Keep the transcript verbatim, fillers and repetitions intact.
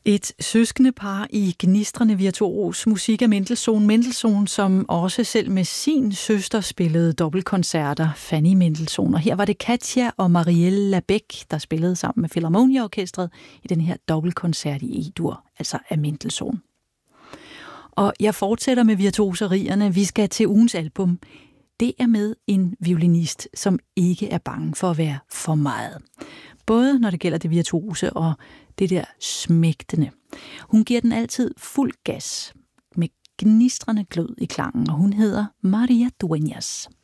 Et søskende par i gnistrende virtuos musik af Mendelssohn. Mendelssohn, som også selv med sin søster spillede dobbeltkoncerter, Fanny Mendelssohn. Og her var det Katja og Marielle Labec, der spillede sammen med Philharmonia-orkestret i den her dobbeltkoncert i E-dur, altså af Mendelssohn. Og jeg fortsætter med virtuoserierne. Vi skal til ugens album. Det er med en violinist, som ikke er bange for at være for meget. Både når det gælder det virtuose og det der smægtende. Hun giver den altid fuld gas med gnistrende glød i klangen, og hun hedder Maria Dueñas.